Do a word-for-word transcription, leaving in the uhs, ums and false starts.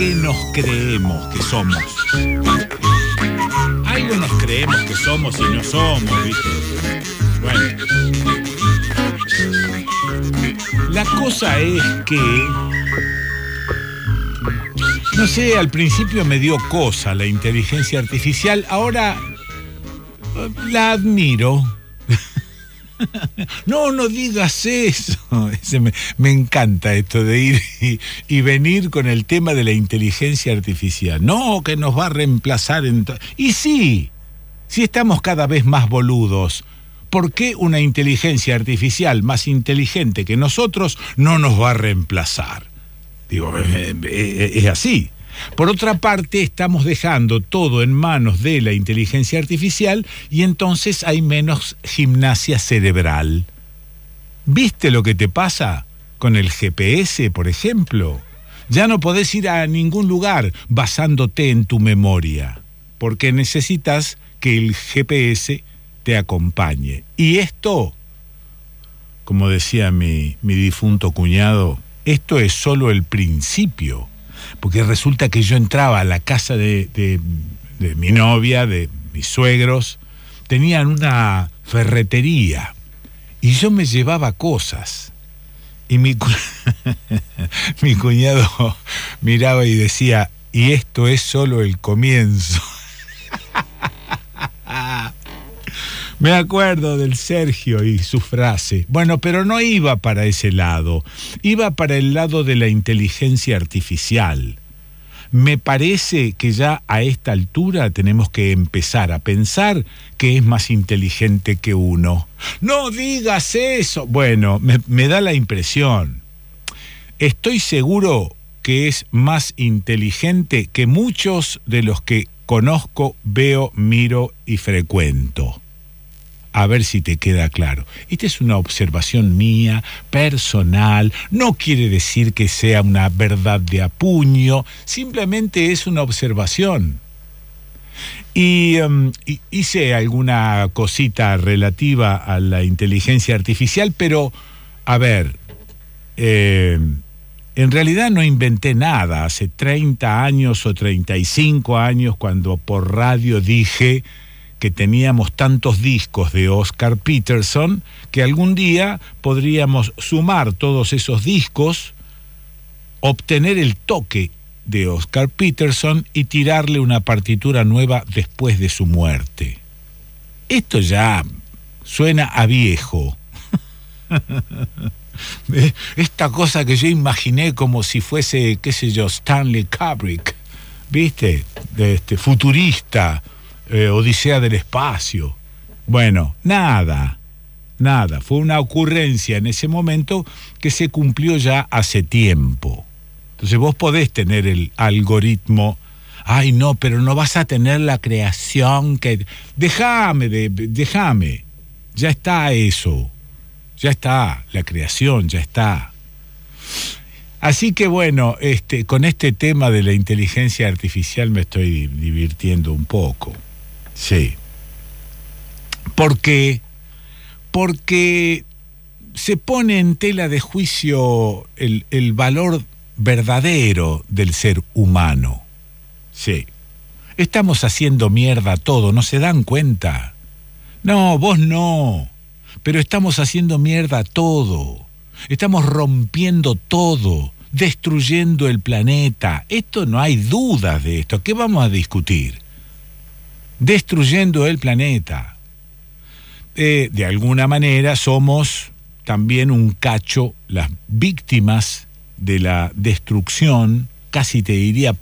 ¿Qué nos creemos que somos? Algo nos creemos que somos y no somos, ¿viste? Bueno. La cosa es que, no sé, al principio me dio cosa la inteligencia artificial, ahora la admiro. No, no digas eso. Ese me, me encanta esto de ir y, y venir con el tema de la inteligencia artificial. No, que nos va a reemplazar en... To- y sí, si estamos cada vez más boludos, ¿por qué una inteligencia artificial más inteligente que nosotros no nos va a reemplazar? Digo, es, es, es así. Por otra parte, estamos dejando todo en manos de la inteligencia artificial y entonces hay menos gimnasia cerebral. ¿Viste lo que te pasa con el G P S, por ejemplo? Ya no podés ir a ningún lugar basándote en tu memoria, porque necesitas que el G P S te acompañe. Y esto, como decía mi, mi difunto cuñado, esto es solo el principio. Porque resulta que yo entraba a la casa de, de, de mi novia, de mis suegros, tenían una ferretería y yo me llevaba cosas. Y mi, cu- mi cuñado miraba y decía, y esto es solo el comienzo. Me acuerdo del Sergio y su frase. Bueno, pero no iba para ese lado. Iba para el lado de la inteligencia artificial. Me parece que ya a esta altura tenemos que empezar a pensar que es más inteligente que uno. No digas eso. Bueno, me, me da la impresión. Estoy seguro que es más inteligente que muchos de los que conozco, veo, miro y frecuento. A ver si te queda claro. Esta es una observación mía, personal, no quiere decir que sea una verdad de apuño, simplemente es una observación. Y um, hice alguna cosita relativa a la inteligencia artificial, pero, a ver, eh, en realidad no inventé nada. Hace treinta años o treinta y cinco años, cuando por radio dije que teníamos tantos discos de Oscar Peterson que algún día podríamos sumar todos esos discos, obtener el toque de Oscar Peterson y tirarle una partitura nueva después de su muerte. Esto ya suena a viejo. Esta cosa que yo imaginé como si fuese, qué sé yo, Stanley Kubrick, ¿viste? De este, futurista, Eh, Odisea del espacio. Bueno, nada, nada. Fue una ocurrencia en ese momento que se cumplió ya hace tiempo. Entonces vos podés tener el algoritmo. Ay, no, pero no vas a tener la creación que... Déjame, de, déjame. Ya está eso. Ya está, la creación, ya está. Así que bueno, este, con este tema de la inteligencia artificial me estoy divirtiendo un poco. Sí. ¿Por qué? Porque se pone en tela de juicio el, el valor verdadero del ser humano. Sí. Estamos haciendo mierda todo, ¿no se dan cuenta? No, vos no. Pero estamos haciendo mierda todo. Estamos rompiendo todo, destruyendo el planeta. Esto no hay dudas de esto. ¿Qué vamos a discutir? Destruyendo el planeta. Eh, de alguna manera somos también un cacho las víctimas de la destrucción, casi te diría